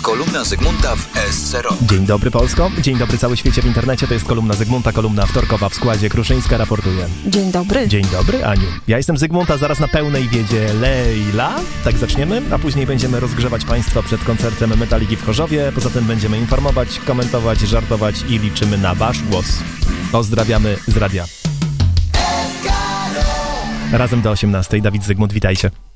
Kolumna Zygmunta w SC Rock. Dzień dobry Polsko, dzień dobry cały świecie w internecie, to jest kolumna Zygmunta, kolumna wtorkowa w składzie Kruszyńska raportuje. Dzień dobry. Dzień dobry, Aniu. Ja jestem Zygmunt, a zaraz na pełnej wiedzie Leila. Tak zaczniemy, a później będziemy rozgrzewać Państwa przed koncertem Metaliki w Chorzowie. Poza tym będziemy informować, komentować, żartować i liczymy na Wasz głos. Pozdrawiamy z radia. Razem do 18. Dawid Zygmunt, witajcie.